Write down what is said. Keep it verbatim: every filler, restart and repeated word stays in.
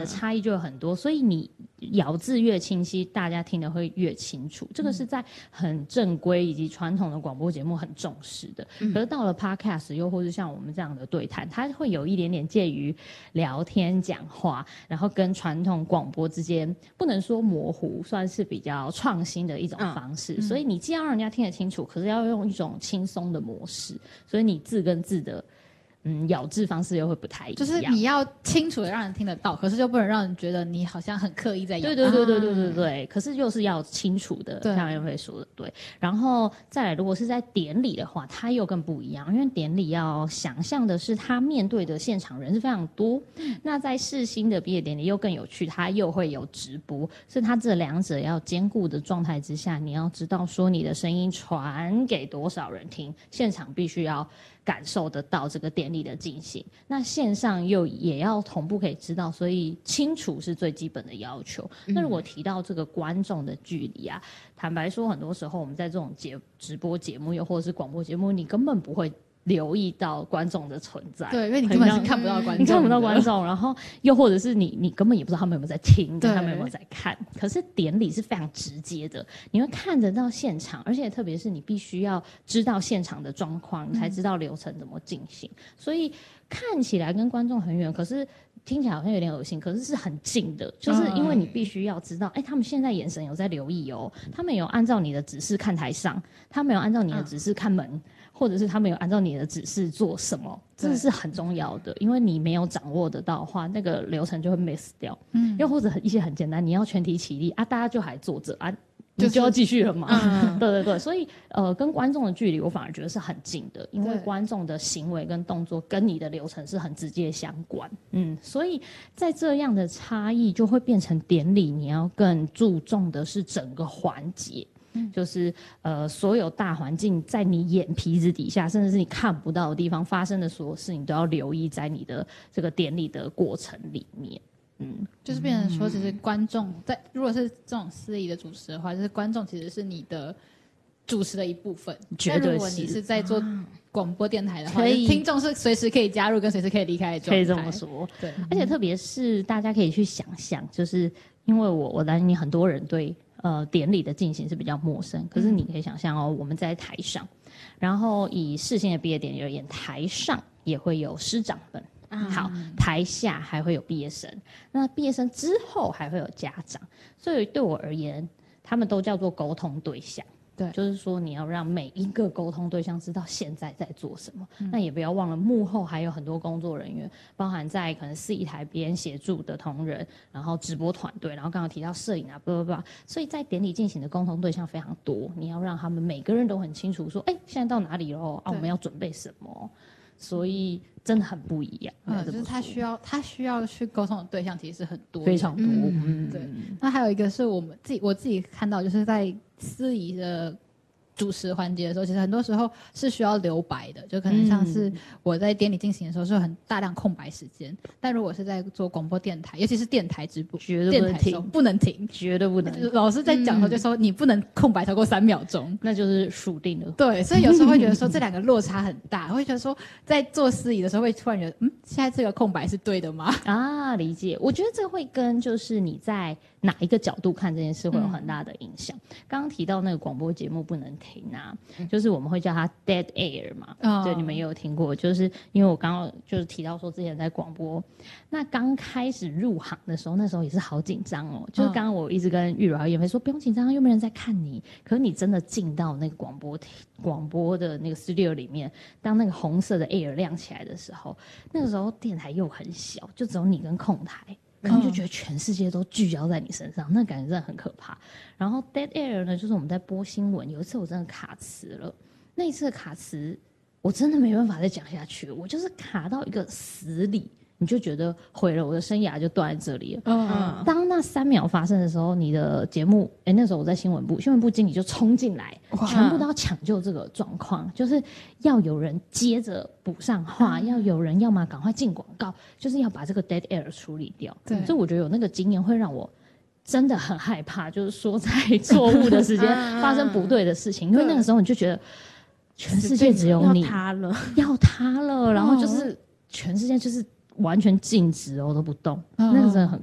的差异就有很多，嗯、所以你咬字越清晰，大家听得会越清楚。这个是在很正规以及传统的广播节目很重视的。嗯、可是到了 podcast 又或是像我们这样的对谈，它会有一点点介于聊天讲话，然后跟传统广播之间不能说模糊，算是比较创新的一种方式。嗯、所以你既要让人家听得清楚，可是要用一种轻松的模式，所以你字跟字的。嗯，咬字方式又会不太一样， 就是你要清楚的让人听得到，可是就不能让人觉得你好像很刻意在咬。 对对对对对对对，啊、可是又是要清楚的，像燕飞说的对。然后再来，如果是在典礼的话，它又更不一样，因为典礼要想象的是他面对的现场人是非常多。嗯、那在世新的毕业典礼又更有趣，它又会有直播，所以它这两者要兼顾的状态之下，你要知道说你的声音传给多少人听，现场必须要感受得到这个典礼的进行，那线上又也要同步可以知道，所以清楚是最基本的要求。嗯、那如果提到这个观众的距离啊，坦白说，很多时候我们在这种节直播节目又或者是广播节目，你根本不会留意到观众的存在， 对，因为你根本是看不到观众， 你看不到观众，然后又或者是你你根本也不知道他们有没有在听，他们有没有在看。可是典礼是非常直接的，你会看得到现场，而且特别是你必须要知道现场的状况，你才知道流程怎么进行。嗯、所以看起来跟观众很远，可是听起来好像有点恶心，可是是很近的，就是因为你必须要知道，哎、欸，他们现在眼神有在留意哦，他们有按照你的指示看台上，他们有按照你的指示看门。嗯或者是他们有按照你的指示做什么，这是很重要的，因为你没有掌握得到的话，那个流程就会 miss 掉。嗯，又或者一些很简单，你要全体起立啊，大家就还坐着啊，你就要继续了嘛。嗯、对对对，所以呃，跟观众的距离我反而觉得是很近的，因为观众的行为跟动作跟你的流程是很直接相关。嗯，所以在这样的差异就会变成典礼，你要更注重的是整个环节。就是呃，所有大环境在你眼皮子底下，甚至是你看不到的地方发生的所有事，你都要留意在你的这个典礼的过程里面。嗯， 就是变成说，其实观众在如果是这种司仪的主持的话，就是观众其实是你的主持的一部分。 绝对是。 如果你是在做广播电台的话，可以听众是随时可以加入跟随时可以离开的状态。 可以这么说。对，而且特别是大家可以去想象，就是因为我我担心很多人对。呃，典礼的进行是比较陌生，可是你可以想象哦，我们在台上，然后以世新的毕业典礼而言，台上也会有师长们，嗯、好，台下还会有毕业生，那毕业生之后还会有家长，所以对我而言，他们都叫做沟通对象。对，就是说你要让每一个沟通对象知道现在在做什么，嗯、那也不要忘了幕后还有很多工作人员，包含在可能司仪台边协助的同仁，然后直播团队，然后刚刚提到摄影啊，不不不，所以在典礼进行的沟通对象非常多，你要让他们每个人都很清楚说，哎、欸，现在到哪里了啊？我们要准备什么？所以真的很不一样。 嗯，就是他需要他需要去沟通的对象其实是很多， 非常多。嗯， 嗯对。那还有一个是我们自己我自己看到，就是在司仪的主持环节的时候，其实很多时候是需要留白的，就可能像是我在典礼进行的时候是有很大量空白时间，但如果是在做广播电台，尤其是电台直播， 绝对不能停， 不能停， 绝对不能。 老师在讲的时候就说你不能空白超过三秒钟， 那就是数定了。 对，所以有时候会觉得说这两个落差很大，会觉得说在做司仪的时候会突然觉得，嗯，现在这个空白是对的吗？ 啊，理解。我觉得这会跟就是你在哪一个角度看这件事会有很大的影响。刚刚提到那个广播节目不能停啊，就是我们会叫它 dead air 嘛，哦、对，你们也有听过，就是因为我刚刚就是提到说之前在广播，那刚开始入行的时候，那时候也是好紧张哦，就是刚刚我一直跟玉柔还有燕飞说不用紧张，又没人在看你，可是你真的进到那个广播广播的那个 studio 里面，当那个红色的 air 亮起来的时候，那个时候电台又很小，就只有你跟控台。可能就觉得全世界都聚焦在你身上，那感觉真的很可怕。然后 dead air 呢，就是我们在播新闻，有一次我真的卡词了，那一次的卡词我真的没办法再讲下去，我就是卡到一个死里，你就觉得毁了我的生涯，就断在这里了。嗯，当那三秒发生的时候，你的节目，哎，那时候我在新闻部，新闻部经理就冲进来，全部都要抢救这个状况，就是要有人接着补上话，嗯、要有人要么赶快进广告，就是要把这个 dead air 处理掉。对，所以我觉得有那个经验会让我真的很害怕，就是说在错误的时间发生不对的事情，因为那个时候你就觉得全世界只有你， 要塌了， 要塌了，然后就是全世界就是完全静止哦，都不动，哦、那个真的很可